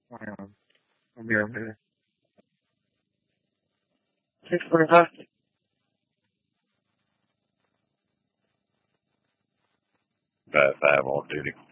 I'll be over there. 6:45. About 5 on duty.